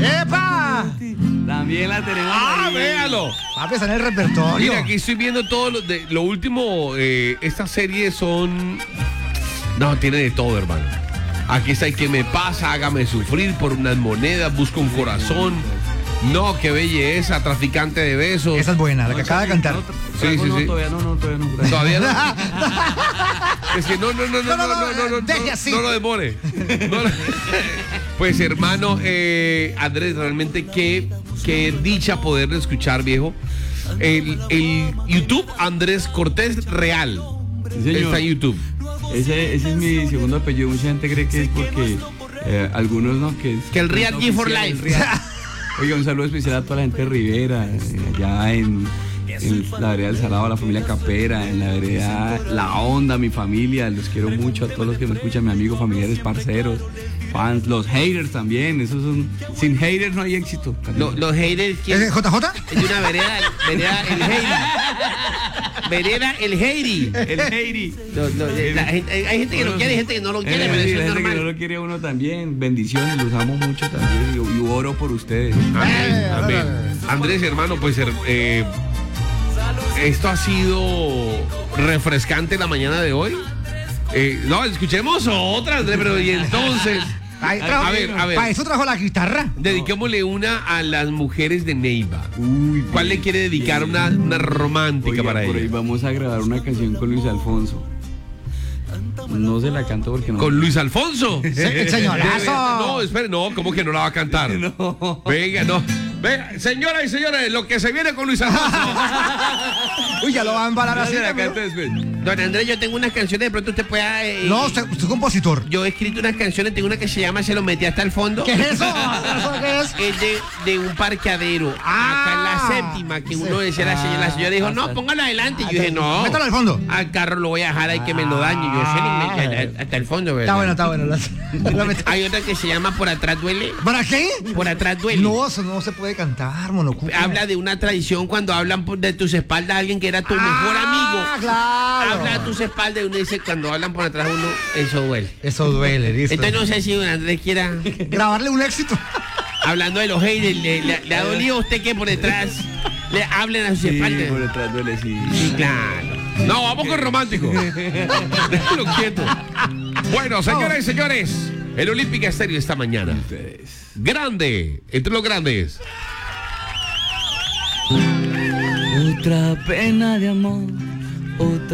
¡Epa! También la tenemos ahí. Véalo. Papi, está en el repertorio. Mira, aquí estoy viendo todo lo último. Estas series son... No, tiene de todo, hermano. Aquí está el que me pasa, hágame sufrir por unas monedas, busco un corazón. No, qué belleza, traficante de besos. Esa es buena, la que acaba de cantar. Sí. Todavía no. Todavía no. Es que no, deje así. no lo demore. Pues hermano, Andrés, realmente qué dicha poderlo escuchar, viejo. El YouTube Andrés Cortés Real. Sí, señor. Está en YouTube. Ese es mi segundo apellido. Mucha gente cree que es porque algunos no, que es... Que el Real G for oficial, Life. el Real. Oiga, un saludo especial a toda la gente de Rivera, allá en la vereda del Salado, a la familia Capera, en la vereda La Onda, mi familia, los quiero mucho, a todos los que me escuchan, mis amigos, familiares, parceros, fans, los haters también, esos son, sin haters no hay éxito. Los haters ¿Es de JJ? es de una vereda el Heidi. Vereda el Heidi. El Heidi. Hay gente que lo quiere y gente que no lo quiere, pero eso La es gente que no normal. lo quiere a uno también, bendiciones, los amo mucho también y oro por ustedes. Amén. Andrés, hermano, pues esto ha sido refrescante la mañana de hoy. No, escuchemos otra, Andrés, pero y entonces... A ver. Para eso trajo la guitarra. Dediquémosle una a las mujeres de Neiva. Uy, ¿Cuál le quiere dedicar una romántica Oiga, para por ahí ella? vamos a grabar una canción con Luis Alfonso. No se la canto porque no. ¿Con Luis Alfonso? Señorazo. No, espere, no, ¿cómo que no la va a cantar? No. Venga, no. Venga, señoras y señores, lo que se viene con Luis Alfonso. Uy, ya lo va a embalar No así. se la también. canto después. Don Andrés, yo tengo unas canciones, de pronto usted pueda... No, usted es compositor. Yo he escrito unas canciones, tengo una que se llama Se lo metí hasta el fondo. ¿Qué es eso? ¿Eso qué es? Es de un parqueadero. Acá en la séptima, que uno decía, la señora dijo, no, póngalo adelante. Y yo dije, no. Métalo al fondo. Al carro lo voy a dejar ahí que me lo dañe. Yo sé, hasta el fondo, ¿verdad? Está bueno. Lo meto. Hay otra que se llama Por atrás duele. ¿Para qué? Por atrás duele. No, eso no se puede cantar, monocuco. Habla de una tradición cuando hablan de tus espaldas a alguien que era tu mejor amigo. Claro. Habla de tus espaldas y uno dice cuando hablan por atrás uno, eso duele. Eso duele, dice. Entonces no sé si don Andrés quiera, Grabarle un éxito. hablando de los haters, le ha dolido a usted que por detrás le hablen a sus Sí, espaldas. por detrás duele, sí. Sí, claro. No, vamos con romántico. Déjalo quieto. Bueno, señoras y señores, el Olímpica Estéreo esta mañana. Ustedes. Grande, entre los grandes. Otra pena de amor, otra